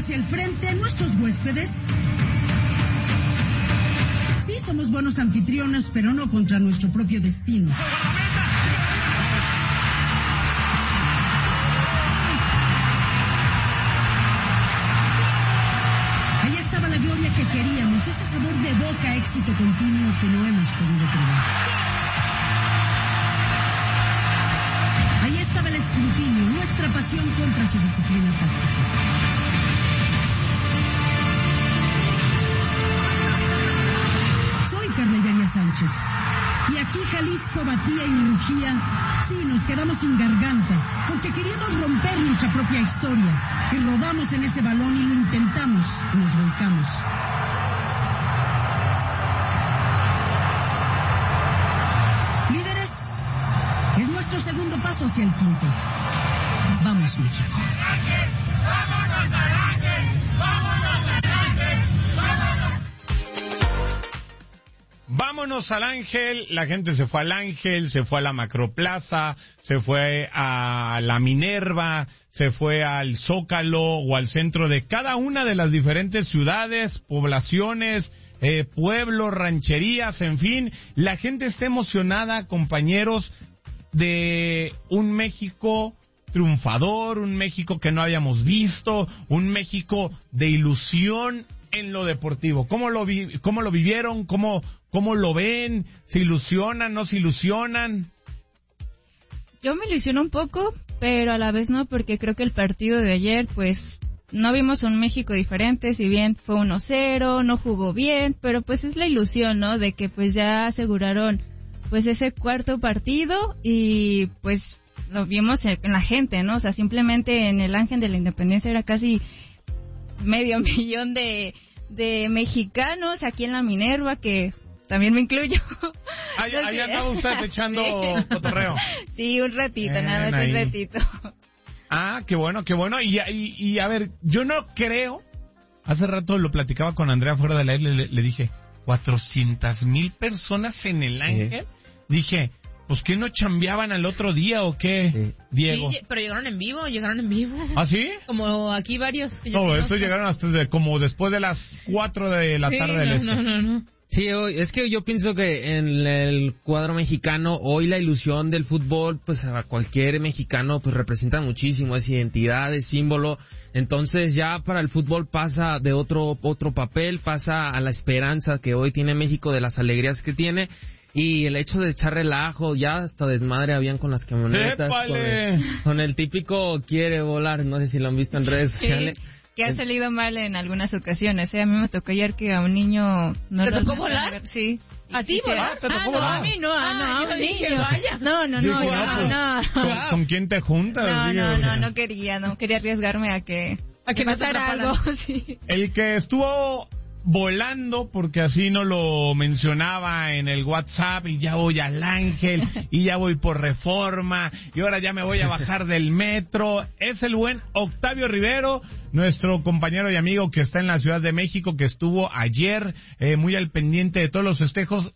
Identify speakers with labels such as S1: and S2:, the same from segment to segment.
S1: hacia el frente nuestros huéspedes. Sí, somos buenos anfitriones, pero no contra nuestro propio destino. Ahí estaba la gloria que queríamos, ese sabor de boca, éxito continuo que no hemos podido probar. Ahí estaba el escrutinio, nuestra pasión contra su disciplina táctica. Soy Carla Iberia Sánchez. Y aquí Jalisco batía y rugía. Sí, nos quedamos sin garganta, porque queríamos romper nuestra propia historia. Y rodamos en ese balón y lo intentamos y nos volcamos. Líderes, es nuestro segundo paso hacia el quinto. Vamos, México.
S2: ¡Vámonos al Ángel! ¡Vámonos al Ángel!
S3: Vámonos al Ángel. La gente se fue al Ángel, se fue a la Macroplaza, se fue a la Minerva, se fue al Zócalo o al centro de cada una de las diferentes ciudades, poblaciones, pueblos, rancherías, en fin. La gente está emocionada, compañeros, de un México triunfador, un México que no habíamos visto, un México de ilusión en lo deportivo. ¿Cómo lo vivieron? ¿Cómo lo ven? ¿Se ilusionan? ¿No se ilusionan?
S4: Yo me ilusiono un poco, pero a la vez no, porque creo que el partido de ayer, pues, no vimos un México diferente, si bien fue 1-0, no jugó bien, pero pues es la ilusión, ¿no?, de que pues ya aseguraron pues ese cuarto partido y pues lo vimos en la gente, ¿no? O sea, simplemente en el Ángel de la Independencia era casi 500,000 de mexicanos, aquí en la Minerva, que también me incluyo.
S3: Ahí andaba usted echando cotorreo.
S4: Sí, un ratito, nada más un ratito.
S3: Ah, qué bueno. Y a ver, yo no creo, hace rato lo platicaba con Andrea fuera del aire, le dije, 400,000 personas en el Ángel. Dije, pues, ¿qué no chambeaban al otro día o qué, Diego?
S5: Sí, pero llegaron en vivo.
S3: ¿Ah, sí?
S5: Como aquí varios. Que
S3: no, estos llegaron hasta como después de las 4 de la tarde del este.
S5: No.
S6: Sí, es que yo pienso que en el cuadro mexicano, hoy la ilusión del fútbol, pues a cualquier mexicano, pues representa muchísimo, es identidad, es símbolo. Entonces ya para el fútbol pasa de otro papel, pasa a la esperanza que hoy tiene México, de las alegrías que tiene. Y el hecho de echar relajo, ya hasta desmadre habían con las camionetas, con el típico quiere volar, no sé si lo han visto en redes sociales.
S4: Que ha salido mal en algunas ocasiones, A mí me tocó ayer que a un niño...
S5: ¿Te tocó volar?
S4: Sí.
S5: ¿A ti volar?
S3: ¿Te tocó volar?
S4: A mí no, a un
S5: dije,
S4: niño.
S5: vaya.
S4: No.
S3: ¿Con quién te juntas?
S4: No quería arriesgarme a que
S5: no
S4: pasara algo, sí.
S3: El que estuvo volando, porque así no lo mencionaba en el WhatsApp, y ya voy al Ángel, y ya voy por Reforma, y ahora ya me voy a bajar del metro, es el buen Octavio Rivero, nuestro compañero y amigo que está en la Ciudad de México, que estuvo ayer muy al pendiente de todos los festejos.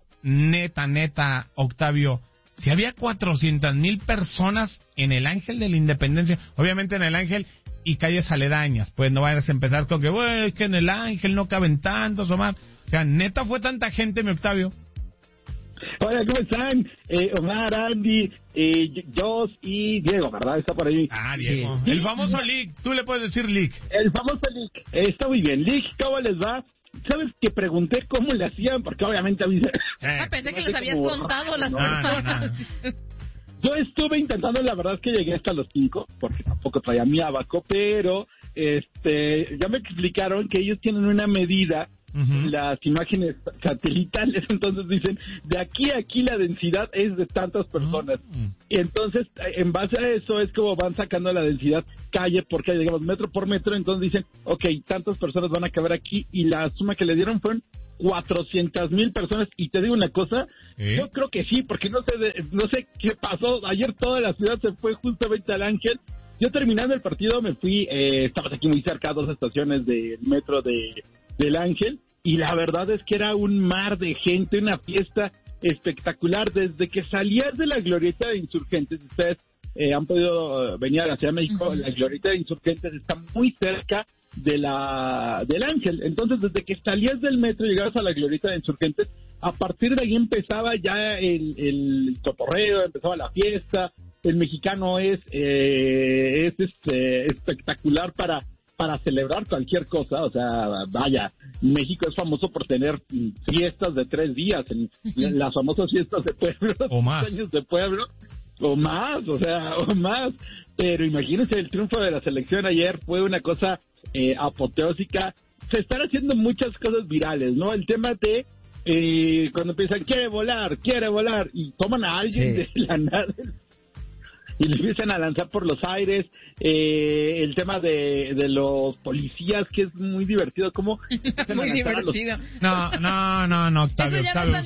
S3: Neta, Octavio, si había 400,000 personas en el Ángel de la Independencia, obviamente en el Ángel y calles aledañas, pues no vayas a empezar con que, es que en el Ángel no caben tantos o más. O sea, neta fue tanta gente, mi Octavio.
S7: Hola, ¿cómo están? Omar, Andy, Jos y Diego, ¿verdad? Está por ahí.
S3: Ah, Diego. Sí. El famoso Lick, tú le puedes decir Lick.
S7: El famoso Lick. Está muy bien. Lick, ¿cómo les va? ¿Sabes que pregunté cómo le hacían? Porque obviamente a mí...
S5: pensé que les habías contado las personas.
S7: No. Yo estuve intentando, la verdad es que llegué hasta los 5, porque tampoco traía mi abaco, pero ya me explicaron que ellos tienen una medida, las imágenes satelitales, entonces dicen, de aquí a aquí la densidad es de tantas personas. Y entonces, en base a eso, es como van sacando la densidad calle por calle, digamos, metro por metro, entonces dicen, tantas personas van a caber aquí, y la suma que le dieron fueron 400,000 personas, y te digo una cosa, yo creo que sí, porque no sé qué pasó, ayer toda la ciudad se fue justamente al Ángel. Yo terminando el partido me fui, estabas aquí muy cerca, 2 estaciones del metro del Ángel, y la verdad es que era un mar de gente, una fiesta espectacular, desde que salías de la glorieta de Insurgentes. Ustedes han podido venir a la Ciudad de México, la glorieta de Insurgentes está muy cerca del Ángel. Entonces, desde que salías del metro y llegabas a la glorieta de Insurgentes, a partir de ahí empezaba ya el cotorreo, empezaba la fiesta. El mexicano es espectacular para celebrar cualquier cosa. O sea, vaya, México es famoso por tener fiestas de 3 días, las famosas fiestas de pueblo,
S3: o más
S7: años de pueblo, o más. Pero imagínense, el triunfo de la selección ayer fue una cosa apoteósica. Se están haciendo muchas cosas virales, ¿no? El tema de cuando piensan quiere volar, y toman a alguien de la nada y le empiezan a lanzar por los aires. El tema de los policías, que es muy divertido, como
S5: muy divertido.
S3: No, Octavio,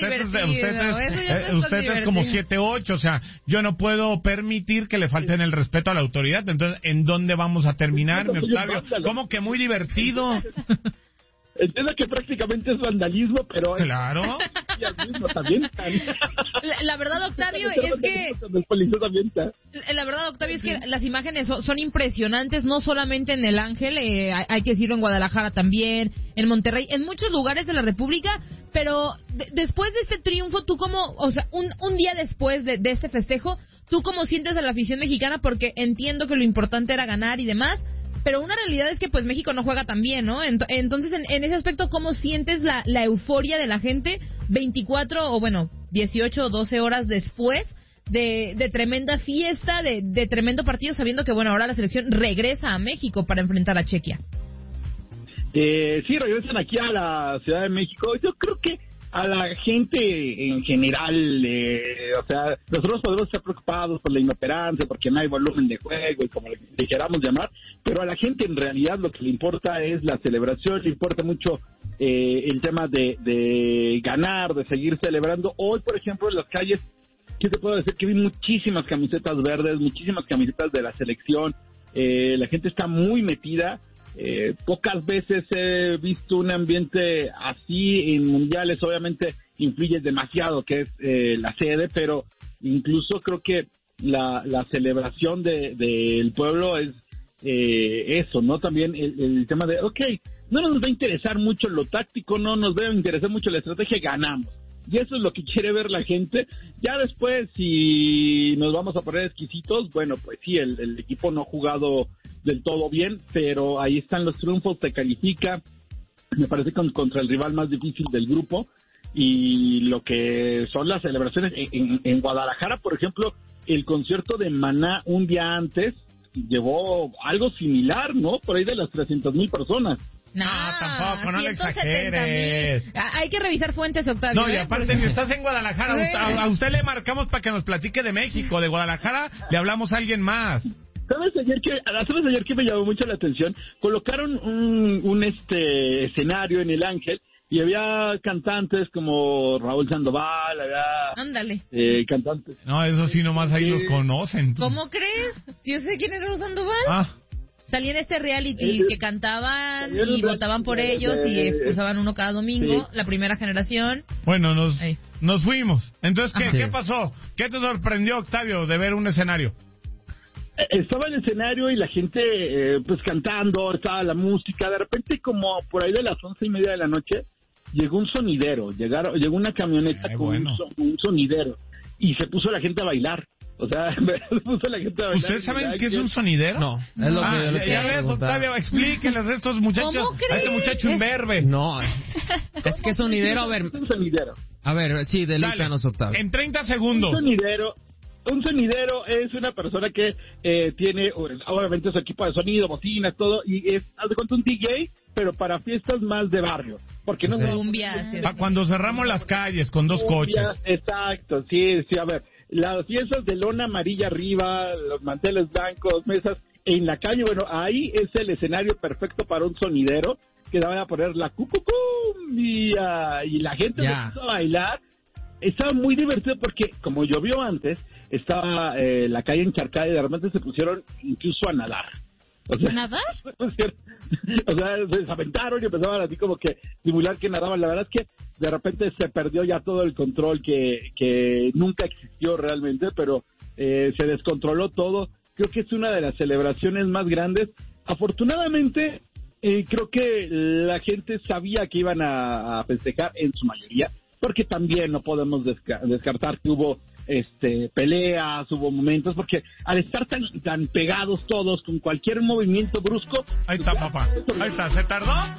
S3: usted es como 7-8, o sea, yo no puedo permitir que le falten el respeto a la autoridad. Entonces, ¿en dónde vamos a terminar, mi Octavio? ¿Cómo que muy divertido?
S7: Entiendo que prácticamente es vandalismo, pero...
S3: Claro.
S5: La verdad, Octavio, es que... La verdad, Octavio, es que las imágenes son impresionantes, no solamente en el Ángel, hay que decirlo, en Guadalajara también, en Monterrey, en muchos lugares de la República, pero después de este triunfo, tú como, o sea, un día después de este festejo, ¿tú cómo sientes a la afición mexicana? Porque entiendo que lo importante era ganar y demás, pero una realidad es que pues México no juega tan bien, ¿no? Entonces, en ese aspecto, ¿cómo sientes la euforia de la gente 24 o 18 o 12 horas después de tremenda fiesta, de tremendo partido, sabiendo que, ahora la selección regresa a México para enfrentar a Chequia?
S7: Sí, regresan aquí a la Ciudad de México. Yo creo que a la gente en general, o sea, nosotros podemos estar preocupados por la inoperancia, porque no hay volumen de juego y como le queramos llamar, pero a la gente en realidad lo que le importa es la celebración, le importa mucho el tema de ganar, de seguir celebrando. Hoy, por ejemplo, en las calles, ¿qué te puedo decir? Que vi muchísimas camisetas verdes, muchísimas camisetas de la selección. La gente está muy metida. Pocas veces he visto un ambiente así en mundiales. Obviamente influye demasiado que es la sede, pero incluso creo que la celebración del pueblo es eso, ¿no? También el tema de, no nos va a interesar mucho lo táctico, no nos va a interesar mucho la estrategia, ganamos. Y eso es lo que quiere ver la gente. Ya después, si nos vamos a poner exquisitos, pues sí, el equipo no ha jugado del todo bien, pero ahí están los triunfos, te califica, me parece, contra el rival más difícil del grupo. Y lo que son las celebraciones en Guadalajara, por ejemplo, el concierto de Maná un día antes llevó algo similar, ¿no? Por ahí de las 300,000 personas.
S3: No, tampoco, no le exageres.
S5: Hay que revisar fuentes, Octavio.
S3: No, y aparte, si estás en Guadalajara, a usted le marcamos para que nos platique de México. De Guadalajara le hablamos a alguien más.
S7: ¿Sabes ayer que me llamó mucho la atención? Colocaron un escenario en el Ángel y había cantantes como Raúl Sandoval,
S5: Ándale.
S7: Cantantes.
S3: No, eso sí, nomás ahí los conocen.
S5: ¿Cómo crees? Yo sé quién es Raúl Sandoval. Salía en este reality que cantaban y votaban por ellos y expulsaban uno cada domingo, la primera generación.
S3: Bueno, nos fuimos. Entonces, ¿qué pasó? ¿Qué te sorprendió, Octavio, de ver un escenario?
S7: Estaba el escenario y la gente pues cantando, estaba la música. De repente, como por ahí de las 11:30 de la noche, llegó un sonidero. Llegó una camioneta con un sonidero y se puso la gente a bailar. O sea, se puso la gente a bailar.
S3: ¿Ustedes saben qué es un sonidero?
S6: No, es lo que yo le
S3: ya ves, Octavio, explíquenles a estos muchachos.
S5: ¿Cómo crees?
S3: A este muchacho imberbe.
S6: No, es que sonidero, a ver, sí, delítanos, Octavio.
S3: En 30 segundos.
S7: Un sonidero es una persona que tiene, obviamente, su equipo de sonido, bocinas, todo, y haz de cuenta, un DJ, pero para fiestas más de barrio. Porque no
S3: cuando cerramos las calles con dos coches.
S7: Exacto, sí, a ver. Las fiestas de lona amarilla arriba, los manteles blancos, mesas en la calle, ahí es el escenario perfecto para un sonidero, que van a poner la cumbia y la gente empezó a bailar. Estaba muy divertido porque, como llovió antes, estaba la calle encharcada y de repente se pusieron incluso a nadar.
S5: ¿Nadar?
S7: O sea, se aventaron y empezaban así como que simular que nadaban. La verdad es que de repente se perdió ya todo el control que nunca existió realmente, pero se descontroló todo. Creo que es una de las celebraciones más grandes. Afortunadamente, creo que la gente sabía que iban a festejar en su mayoría, porque también no podemos descartar que hubo peleas, hubo momentos, porque al estar tan pegados todos con cualquier movimiento brusco...
S3: Ahí está, papá. Ahí está, ¿se tardó?